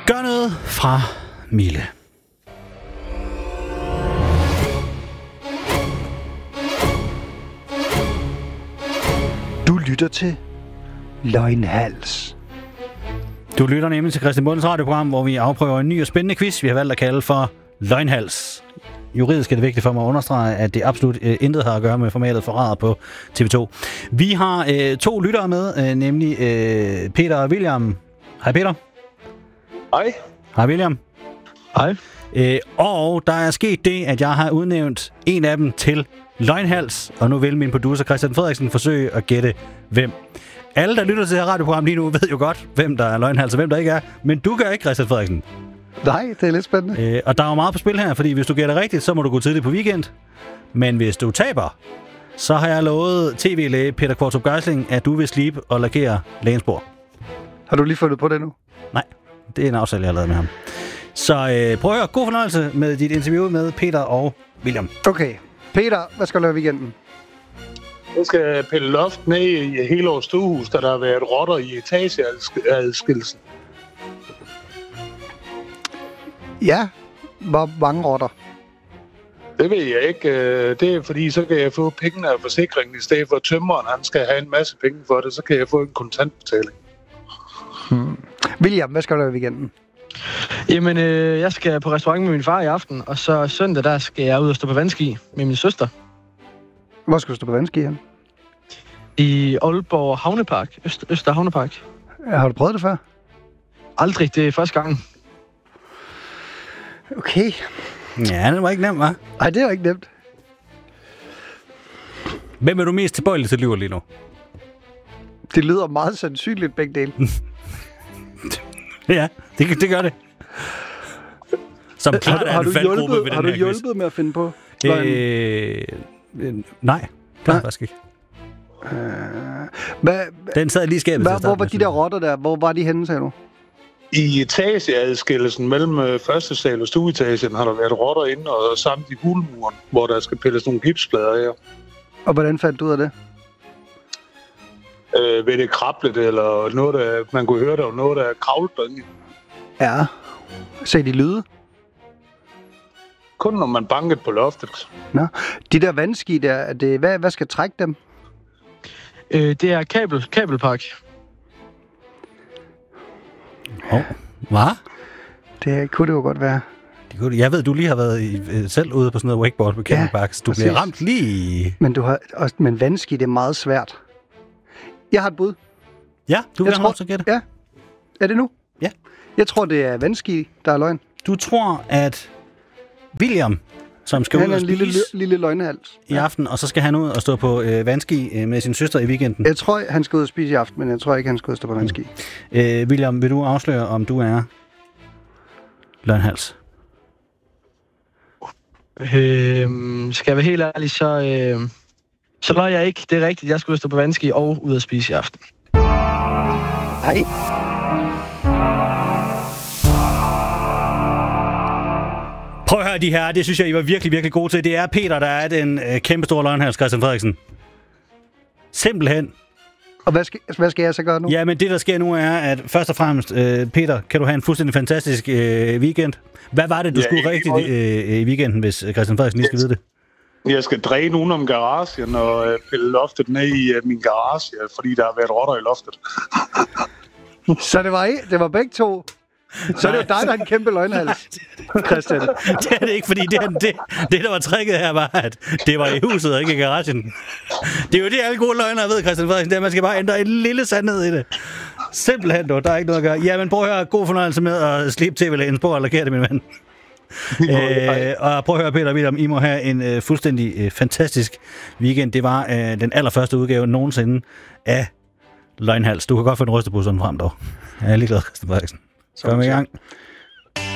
Gør noget fra Mille. Du lytter til Løgnhals. Du lytter nemlig til Christian Bundes radioprogram, hvor vi afprøver en ny og spændende quiz, vi har valgt at kalde for Løgnhals. Juridisk er det vigtigt for mig at understrege, at det absolut intet har at gøre med formatet Forræder på TV2. Vi har to lyttere med, nemlig Peter og William. Hej Peter. Hej. Hej William. Hej. Og der er sket det, at jeg har udnævnt en af dem til Løgnhals, og nu vil min producer Christian Frederiksen forsøge at gætte hvem. Alle, der lytter til det her radioprogram lige nu, ved jo godt, hvem der er Løgnhals og hvem der ikke er, men du gør ikke, Christian Frederiksen. Nej, det er lidt spændende. Og der er jo meget på spil her, fordi hvis du gætter rigtigt, så må du gå tidligt på weekend. Men hvis du taber, så har jeg lovet tv-læge Peter Kvartrup Geisling, at du vil slibe og lakere lægens bord. Har du lige fundet på det nu? Nej, det er en aftale, jeg har lavet med ham. Så prøv at høre. God fornøjelse med dit interview med Peter og William. Okay. Peter, hvad skal du lave i weekenden? Jeg skal pille loft ned i hele års stuehus, da der har været rotter i etageadskillelsen. Ja, hvor mange rotter? Det ved jeg ikke. Det er fordi, så kan jeg få pengene af forsikringen, i stedet for at tømmeren han skal have en masse penge for det, så kan jeg få en kontantbetaling. William, hvad skal du lave i weekenden? Jamen, jeg skal på restaurant med min far i aften, og så søndag, der skal jeg ud og stå på vandski med min søster. Hvor skal du stå på vandski hen? I Aalborg Havnepark, Øster Havnepark. Har du prøvet det før? Aldrig, det er første gang. Okay. Ja, det var ikke nemt, hva'? Nej, det er jo ikke nemt. Hvem er du mest tilbøjelig til at lyve lige nu? Det lyder meget sandsynligt begge dele. Ja, det gør det. Som klart er en faldgruppe ved den her quiz. Har du hjulpet med at finde på? Nej, det har faktisk ikke. Den sad lige i skabet. Hvor var de der rotter der? Hvor var de henne, sagde du? I etageadskillelsen mellem første sal og stueetagen har der været rotter inde og samt i hulmuren, hvor der skal pilles nogle gipsplader her. Og hvordan fandt du ud af det? Ved det krablet, eller noget, der man kunne høre, der var noget, der kravlede derinde. Ja. Sagde de lyde? Kun når man bankede på loftet. Nå. De der vandski der, hvad skal trække dem? Det er kabelpark. Hvad? Det kunne det jo godt være. Jeg ved, du lige har været selv ude på sådan noget wakeboard på Kabelpark, så du bliver ramt lige. Men vandski, det er meget svært. Jeg har et bud. Ja, du vil have lov til at gætte. Ja. Er det nu? Ja. Jeg tror, det er vandski, der er løgn. Du tror, at William, som skal ud og spise en lille løgnehals i aften, og så skal han ud og stå på vandski med sin søster i weekenden. Jeg tror, han skal ud og spise i aften, men jeg tror ikke, han skal ud og stå på vandski. William, vil du afsløre, om du er løgnhals? Skal jeg være helt ærlig, så løg jeg ikke. Det er rigtigt, jeg skulle stå på vandski og ud og spise i aften. Nej. Prøv at høre de her, det synes jeg, I var virkelig, virkelig gode til. Det er Peter, der er den kæmpe store løgnhals, Christian Frederiksen. Simpelthen. Og hvad skal jeg så gøre nu? Ja, men det, der sker nu, er, at først og fremmest, Peter, kan du have en fuldstændig fantastisk weekend. Hvad var det, du skulle rigtigt i weekenden, hvis Christian Frederiksen lige skal vide det? Jeg skal dræne nogen om garagen og pille loftet ned i min garage, fordi der har været rotter i loftet. Så det var begge to. Så er det jo dig, der er en kæmpe løgnhals, Christian. Det er det ikke, fordi det der var tricket her, var, at det var i huset og ikke i garagen. Det er jo det, alle gode løgnere ved, Christian Frederiksen. Det er, man skal bare ændre en lille sandhed i det. Simpelthen, der er ikke noget at gøre. Jamen, prøv at høre, god fornøjelse med at slippe tv-lægens bord og lakere det, min ven. Og prøv at høre, Peter og William, I må have en fuldstændig fantastisk weekend. Det var den allerførste udgave nogensinde af Løgnhals. Du kan godt få en rystebusserne frem, dog. Jeg er ligeglad, Christian Frederiksen. Kom i gang.